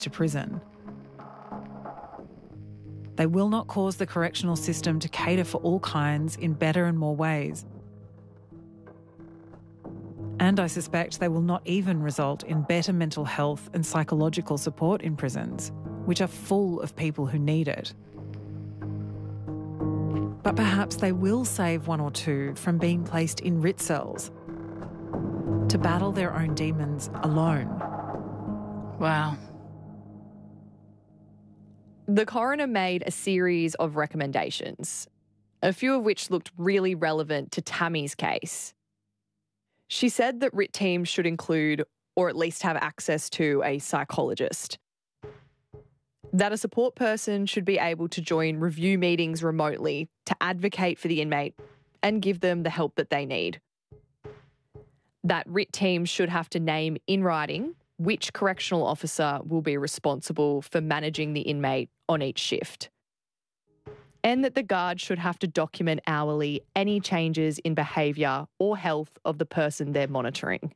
to prison. They will not cause the correctional system to cater for all kinds in better and more ways. And I suspect they will not even result in better mental health and psychological support in prisons, which are full of people who need it. But perhaps they will save one or two from being placed in RIT cells to battle their own demons alone. Wow. The coroner made a series of recommendations, a few of which looked really relevant to Tammy's case. She said that RIT teams should include, or at least have access to, a psychologist. That a support person should be able to join review meetings remotely to advocate for the inmate and give them the help that they need. That RIT teams should have to name in writing which correctional officer will be responsible for managing the inmate on each shift. And that the guard should have to document hourly any changes in behaviour or health of the person they're monitoring.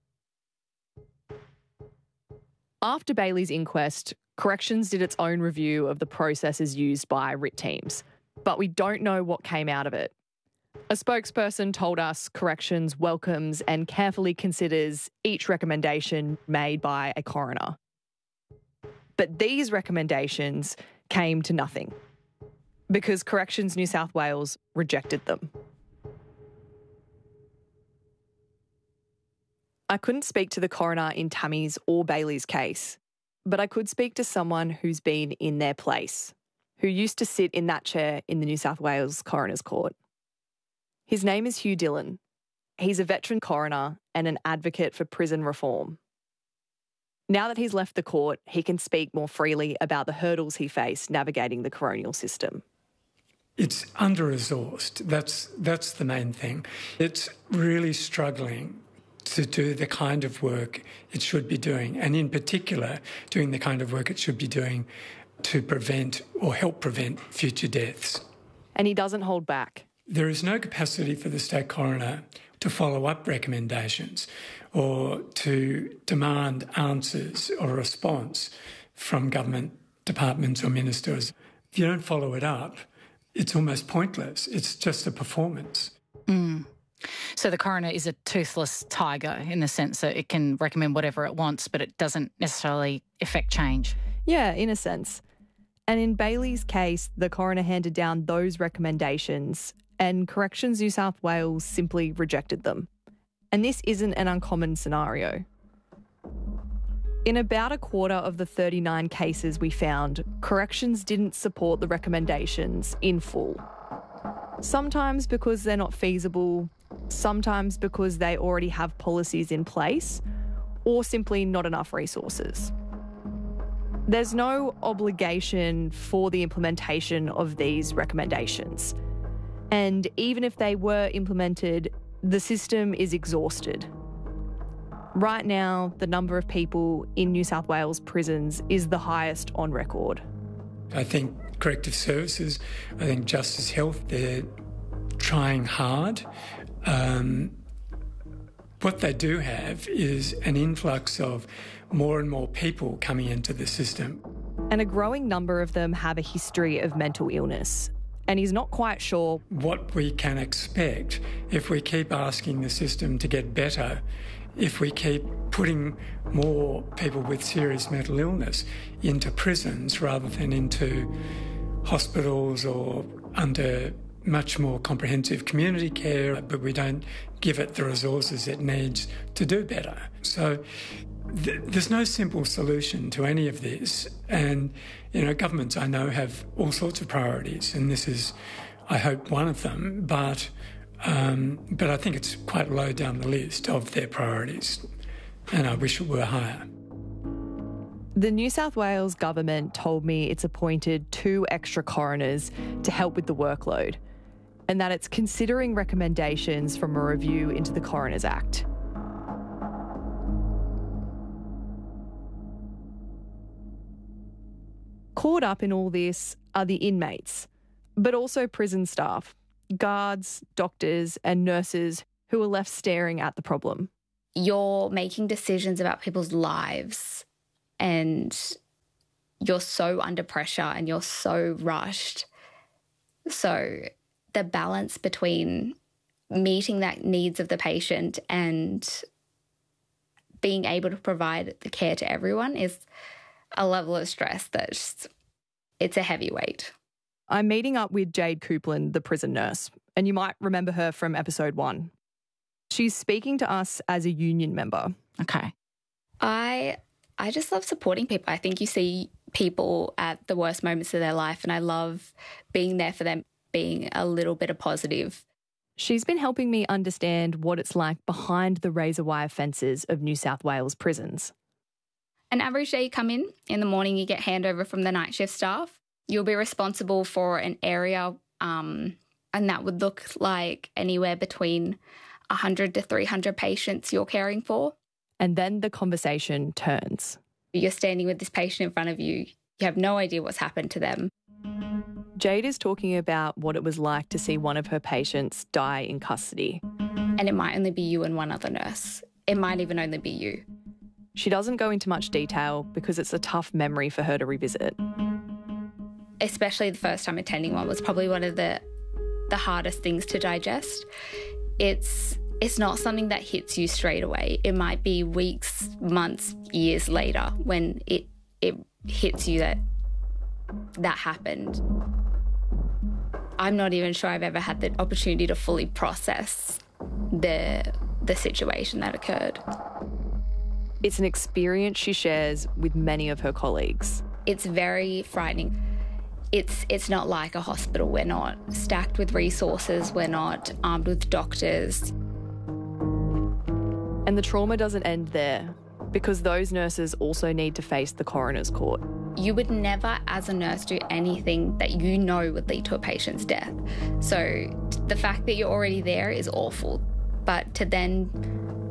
After Bailey's inquest, Corrections did its own review of the processes used by RIT teams, but we don't know what came out of it. A spokesperson told us Corrections welcomes and carefully considers each recommendation made by a coroner. But these recommendations came to nothing because Corrections New South Wales rejected them. I couldn't speak to the coroner in Tammy's or Bailey's case, but I could speak to someone who's been in their place, who used to sit in that chair in the New South Wales Coroner's Court. His name is Hugh Dillon. He's a veteran coroner and an advocate for prison reform. Now that he's left the court, he can speak more freely about the hurdles he faced navigating the coronial system. It's under-resourced. That's the main thing. It's really struggling to do the kind of work it should be doing, and in particular, doing the kind of work it should be doing to prevent or help prevent future deaths. And he doesn't hold back. There is no capacity for the state coroner to follow up recommendations or to demand answers or a response from government departments or ministers. If you don't follow it up, it's almost pointless. It's just a performance. Mm. So the coroner is a toothless tiger in the sense that it can recommend whatever it wants, but it doesn't necessarily affect change. Yeah, in a sense. And in Bailey's case, the coroner handed down those recommendations and Corrections New South Wales simply rejected them. And this isn't an uncommon scenario. In about a quarter of the 39 cases we found, Corrections didn't support the recommendations in full. Sometimes because they're not feasible, sometimes because they already have policies in place, or simply not enough resources. There's no obligation for the implementation of these recommendations. And even if they were implemented, the system is exhausted. Right now, the number of people in New South Wales prisons is the highest on record. I think corrective services, I think Justice Health, they're trying hard. What they do have is an influx of more and more people coming into the system. And a growing number of them have a history of mental illness. And he's not quite sure what we can expect if we keep asking the system to get better, if we keep putting more people with serious mental illness into prisons rather than into hospitals or under much more comprehensive community care, but we don't give it the resources it needs to do better. So there's no simple solution to any of this. And, governments I know have all sorts of priorities, and this is, I hope, one of them, but I think it's quite low down the list of their priorities, and I wish it were higher. The New South Wales government told me it's appointed 2 extra coroners to help with the workload, and that it's considering recommendations from a review into the Coroners Act. Caught up in all this are the inmates, but also prison staff, guards, doctors and nurses who are left staring at the problem. You're making decisions about people's lives and you're so under pressure and you're so rushed. So the balance between meeting that needs of the patient and being able to provide the care to everyone is a level of stress that's, it's a heavy weight. I'm meeting up with Jade Coupland, the prison nurse, and you might remember her from episode 1. She's speaking to us as a union member. Okay. I just love supporting people. I think you see people at the worst moments of their life, and I love being there for them, being a little bit of positive. She's been helping me understand what it's like behind the razor wire fences of New South Wales prisons. An average day, you come in the morning, you get handover from the night shift staff. You'll be responsible for an area, and that would look like anywhere between 100 to 300 patients you're caring for. And then the conversation turns. You're standing with this patient in front of you. You have no idea what's happened to them. Jade is talking about what it was like to see one of her patients die in custody. And it might only be you and one other nurse. It might even only be you. She doesn't go into much detail because it's a tough memory for her to revisit. Especially the first time attending one was probably one of the hardest things to digest. It's not something that hits you straight away. It might be weeks, months, years later when it hits you that happened. I'm not even sure I've ever had the opportunity to fully process the situation that occurred. It's an experience she shares with many of her colleagues. It's very frightening. It's not like a hospital. We're not stacked with resources. We're not armed with doctors. And the trauma doesn't end there, because those nurses also need to face the coroner's court. You would never, as a nurse, do anything that you know would lead to a patient's death. So the fact that you're already there is awful. But to then